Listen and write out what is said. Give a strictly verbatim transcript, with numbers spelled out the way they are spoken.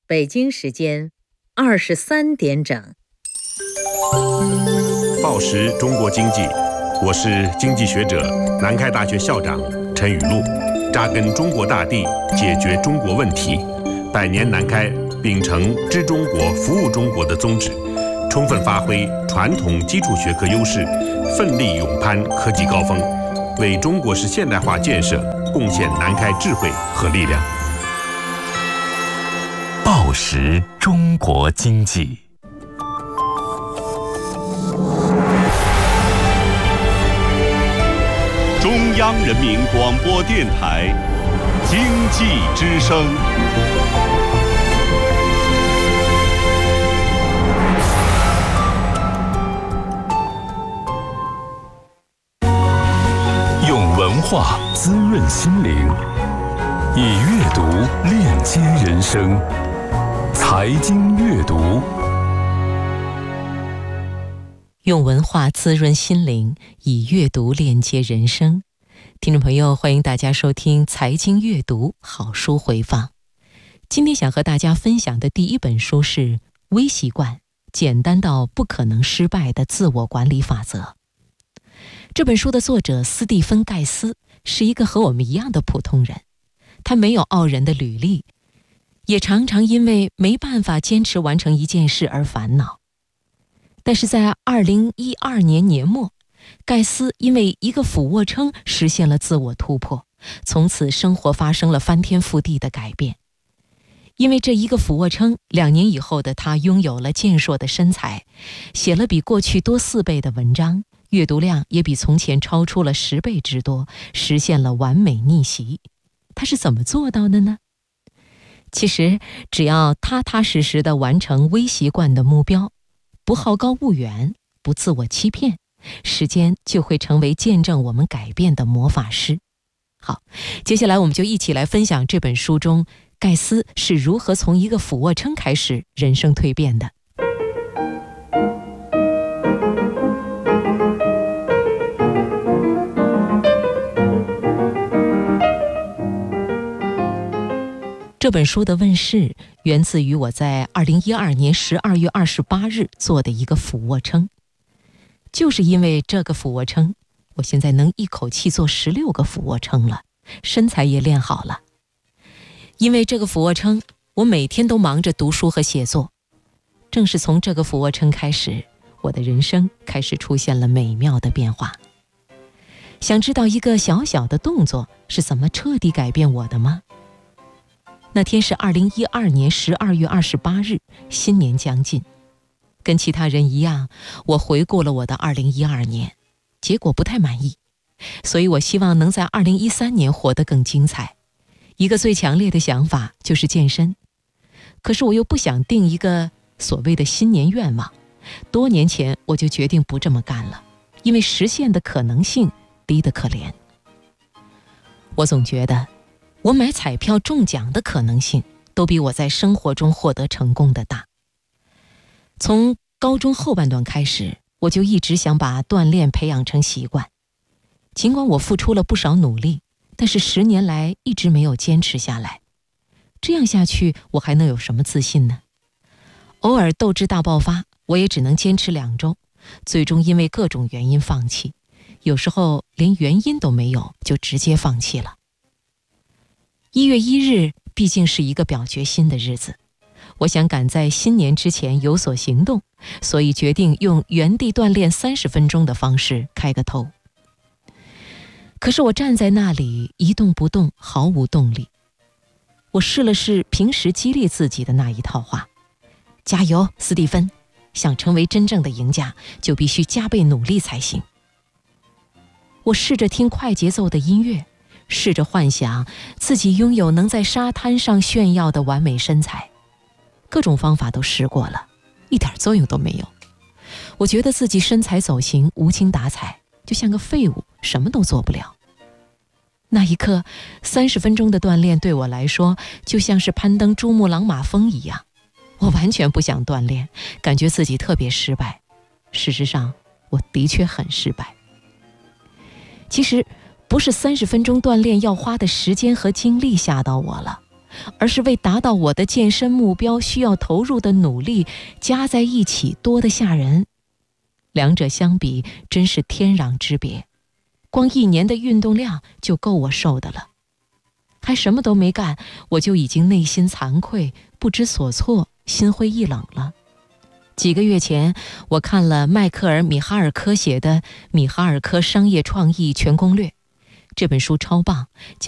北京时间二十三点整。 报时中国经济，我是经济学者、南开大学校长陈雨露，扎根中国大地，解决中国问题。百年南开秉承知中国、服务中国的宗旨，充分发挥传统基础学科优势，奋力勇攀科技高峰，为中国式现代化建设贡献南开智慧和力量。 报时中国经济， 中央人民广播电台经济之声。 用文化滋润心灵，以阅读链接人生。财经阅读， 用文化滋润心灵，以阅读链接人生。听众朋友，欢迎大家收听财经阅读好书回放。今天想和大家分享的第一本书是《微习惯：简单到不可能失败的自我管理法则》。这本书的作者斯蒂芬·盖斯是一个和我们一样的普通人，他没有傲人的履历，也常常因为没办法坚持完成一件事而烦恼。但是在二零一二年年末，盖斯因为一个俯卧撑实现了自我突破，从此生活发生了翻天覆地的改变。因为这一个俯卧撑，两年以后的他拥有了健硕的身材，写了比过去多四倍的文章，阅读量也比从前超出了十倍之多，实现了完美逆袭。他是怎么做到的呢？其实只要踏踏实实地完成微习惯的目标，不好高骛远，不自我欺骗，时间就会成为见证我们改变的魔法师。好，接下来我们就一起来分享这本书中盖斯是如何从一个俯卧撑开始人生蜕变的。这本书的问世源自于我在二零一二年十二月二十八日做的一个俯卧撑。就是因为这个俯卧撑，我现在能一口气做十六个俯卧撑了，身材也练好了。因为这个俯卧撑，我每天都忙着读书和写作。正是从这个俯卧撑开始，我的人生开始出现了美妙的变化。想知道一个小小的动作是怎么彻底改变我的吗？那天是二零一二年十二月二十八日，新年将近。跟其他人一样，我回顾了我的二零一二年，结果不太满意，所以我希望能在二零一三年活得更精彩。一个最强烈的想法就是健身，可是我又不想定一个所谓的新年愿望，多年前我就决定不这么干了，因为实现的可能性低得可怜。我总觉得我买彩票中奖的可能性都比我在生活中获得成功的大。从高中后半段开始，我就一直想把锻炼培养成习惯。尽管我付出了不少努力，但是十年来一直没有坚持下来。这样下去，我还能有什么自信呢？偶尔斗志大爆发，我也只能坚持两周，最终因为各种原因放弃。有时候连原因都没有，就直接放弃了。一月一日毕竟是一个表决心的日子，我想赶在新年之前有所行动，所以决定用原地锻炼三十分钟的方式开个头。可是我站在那里一动不动，毫无动力。我试了试平时激励自己的那一套话：加油，斯蒂芬，想成为真正的赢家，就必须加倍努力才行。我试着听快节奏的音乐，试着幻想自己拥有能在沙滩上炫耀的完美身材。各种方法都试过了，一点作用都没有。我觉得自己身材走形，无精打采，就像个废物，什么都做不了。那一刻，三十分钟的锻炼对我来说，就像是攀登珠穆朗玛峰一样。我完全不想锻炼，感觉自己特别失败。事实上，我的确很失败。其实，不是三十分钟锻炼要花的时间和精力吓到我了， 而是为达到我的健身目标需要投入的努力加在一起多得吓人。两者相比真是天壤之别，光一年的运动量就够我受的了。还什么都没干，我就已经内心惭愧，不知所措，心灰意冷了。几个月前，我看了迈克尔·米哈尔科写的《米哈尔科商业创意全攻略》，这本书超棒，讲